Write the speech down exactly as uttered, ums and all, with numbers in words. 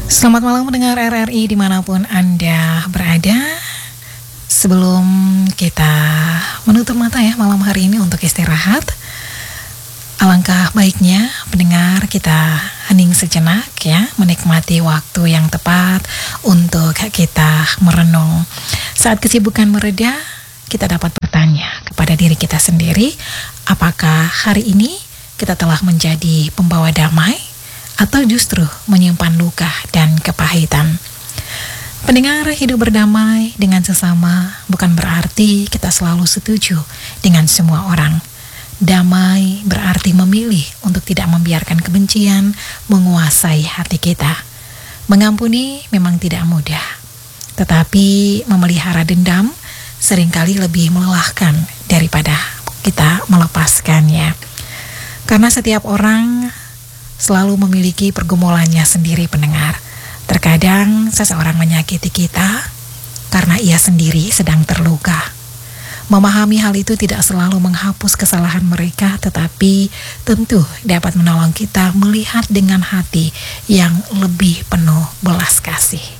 Selamat malam mendengar R R I dimanapun Anda berada. Sebelum kita menutup mata ya malam hari ini untuk istirahat, alangkah baiknya pendengar kita hening sejenak ya, menikmati waktu yang tepat untuk kita merenung. Saat kesibukan mereda, kita dapat bertanya kepada diri kita sendiri, apakah hari ini kita telah menjadi pembawa damai atau justru menyimpan luka dan kepahitan. Pendengar, hidup berdamai dengan sesama bukan berarti kita selalu setuju dengan semua orang. Damai berarti memilih untuk tidak membiarkan kebencian menguasai hati kita. Mengampuni memang tidak mudah, tetapi memelihara dendam seringkali lebih melelahkan daripada kita melepaskannya. Karena setiap orang selalu memiliki pergumulannya sendiri, pendengar. Terkadang seseorang menyakiti kita karena ia sendiri sedang terluka. Memahami hal itu tidak selalu menghapus kesalahan mereka, tetapi tentu dapat menolong kita melihat dengan hati yang lebih penuh belas kasih.